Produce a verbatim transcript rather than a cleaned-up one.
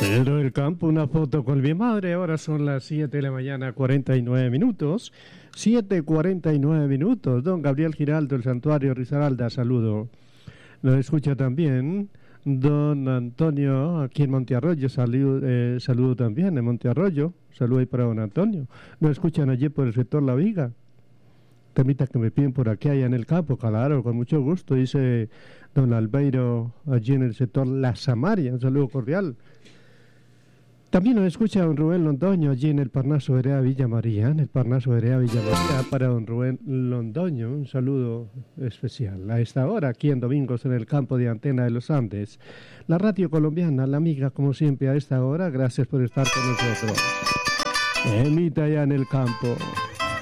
Pero el campo, una foto con mi madre. Ahora son las siete de la mañana, cuarenta y nueve minutos. siete cuarenta y nueve minutos. Don Gabriel Giraldo, el Santuario Risaralda, saludo. Lo escucha también don Antonio, aquí en Montearroyo, saludo, eh, saludo también en Montearroyo. Saludo ahí para don Antonio. Lo escuchan allí por el sector La Viga. Temita que me piden por aquí, allá en el campo, claro, con mucho gusto. Dice don Albeiro, allí en el sector La Samaria. Un saludo cordial. También nos escucha don Rubén Londoño allí en el Parnaso Verea Villa María, en el Parnaso Verea Villa María, para don Rubén Londoño, un saludo especial. A esta hora, aquí en Domingos, en el campo de Antena de los Andes, la radio colombiana, la amiga como siempre a esta hora, gracias por estar con nosotros. Emita ya en el campo.